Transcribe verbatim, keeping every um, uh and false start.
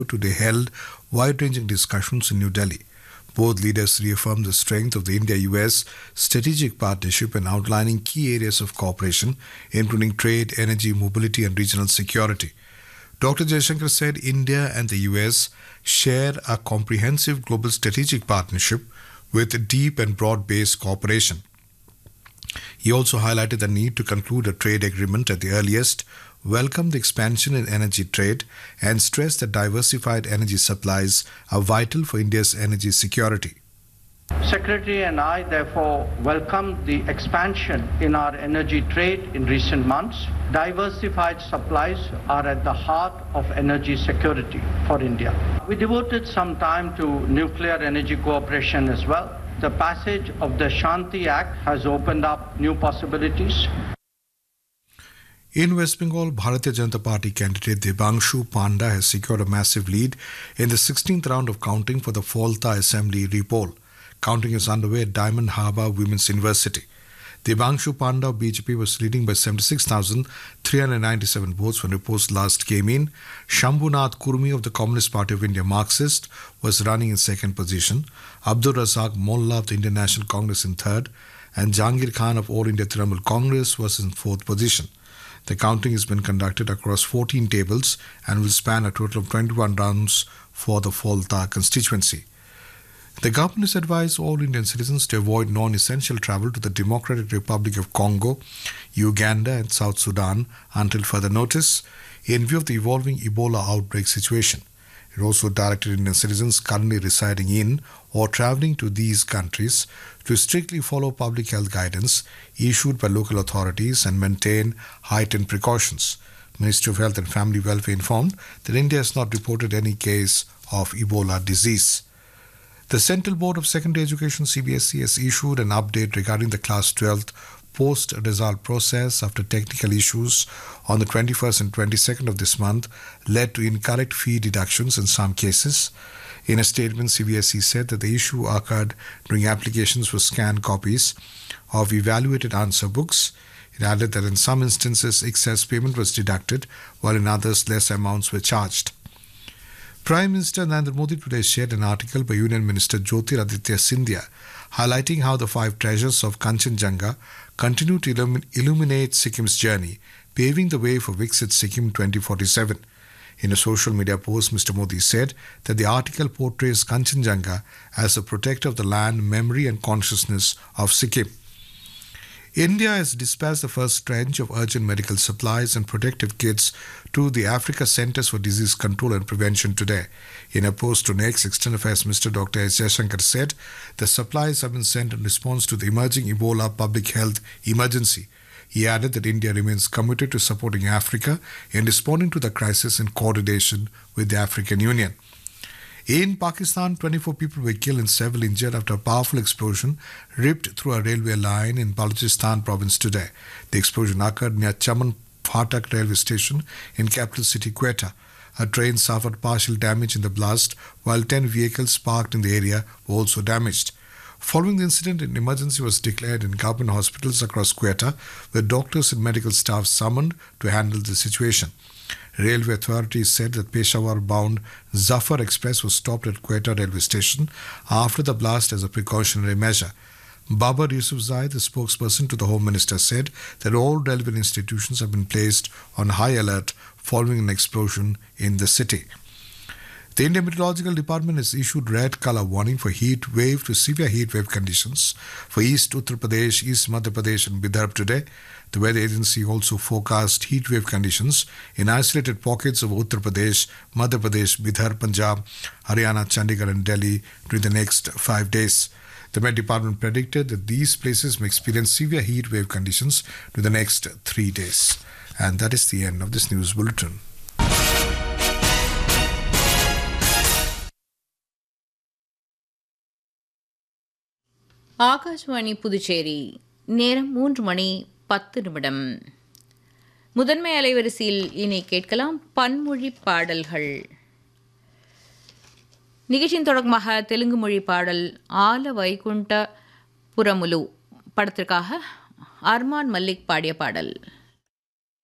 today held wide-ranging discussions in New Delhi. Both leaders reaffirmed the strength of the India-U S strategic partnership and outlining key areas of cooperation, including trade, energy, mobility, and regional security. Doctor Jaishankar said India and the U S share a comprehensive global strategic partnership with deep and broad-based cooperation. He also highlighted the need to conclude a trade agreement at the earliest, welcomed the expansion in energy trade, and stressed that diversified energy supplies are vital for India's energy security. Secretary and I therefore welcome the expansion in our energy trade in recent months. Diversified supplies are at the heart of energy security for India. We devoted some time to nuclear energy cooperation as well. The passage of the Shanti Act has opened up new possibilities. In West Bengal, Bharatiya Janata Party candidate Debanshu Panda has secured a massive lead in the sixteenth round of counting for the Falta Assembly repoll. Counting is underway at Diamond Harbour Women's University. Debanshu Panda of B J P was leading by seventy-six thousand three hundred ninety-seven votes when reports last came in. Shambhunath Kurmi of the Communist Party of India Marxist was running in second position. Abdul Razak Molla of the Indian National Congress in third. And Jahangir Khan of All India Trinamool Congress was in fourth position. The counting has been conducted across fourteen tables and will span a total of twenty-one rounds for the Falta constituency. The government has advised all Indian citizens to avoid non-essential travel to the Democratic Republic of Congo, Uganda and South Sudan until further notice in view of the evolving Ebola outbreak situation. It also directed Indian citizens currently residing in or travelling to these countries to strictly follow public health guidance issued by local authorities and maintain heightened precautions. Ministry of Health and Family Welfare informed that India has not reported any case of Ebola disease. The Central Board of Secondary Education C B S E has issued an update regarding the Class twelfth post-result process after technical issues on the twenty-first and twenty-second of this month led to incorrect fee deductions in some cases. In a statement, C B S E said that the issue occurred during applications for scanned copies of evaluated answer books. It added that in some instances excess payment was deducted, while in others less amounts were charged. Prime Minister Narendra Modi today shared an article by Union Minister Jyotiraditya Scindia highlighting how the five treasures of Kanchenjunga continue to illumi- illuminate Sikkim's journey, paving the way for Viksit Sikkim twenty forty-seven. In a social media post, Mister Modi said that the article portrays Kanchenjunga as a protector of the land, memory and consciousness of Sikkim. India has dispatched the first tranche of urgent medical supplies and protective kits to the Africa Centers for Disease Control and Prevention today. In a post to Next, External Affairs Minister Doctor S. Jaishankar said the supplies have been sent in response to the emerging Ebola public health emergency. He added that India remains committed to supporting Africa in responding to the crisis in coordination with the African Union. In Pakistan, twenty-four people were killed and several injured after a powerful explosion ripped through a railway line in Balochistan province today. The explosion occurred near Chaman Phatak railway station in capital city Quetta. A train suffered partial damage in the blast, while ten vehicles parked in the area were also damaged. Following the incident, an emergency was declared in government hospitals across Quetta, where doctors and medical staff summoned to handle the situation. Railway authorities said that Peshawar-bound Zafar Express was stopped at Quetta railway station after the blast as a precautionary measure. Babar Yusufzai, the spokesperson to the Home Minister, said that all relevant institutions have been placed on high alert following an explosion in the city. The Indian Meteorological Department has issued red color warning for heat wave to severe heat wave conditions for East Uttar Pradesh, East Madhya Pradesh and Bidarbh today. The weather agency also forecast heat wave conditions in isolated pockets of Uttar Pradesh, Madhya Pradesh, Bidarbh, Punjab, Haryana, Chandigarh and Delhi during the next five days. The Met Department predicted that these places may experience severe heat wave conditions during the next three days. And that is the end of this news bulletin. Akashvani Puducherry நேரம் மூன்று மணி பத்து நிமிடம். முதன்மை அலைவரிசையில் இனி கேட்கலாம் பன்மொழி பாடல்கள். நிகழ்ச்சியின் தொடக்கமாக தெலுங்கு மொழி பாடல் ஆல வைகுண்ட புறமுலு படத்திற்காக அர்மான் மல்லிக் பாடிய பாடல்.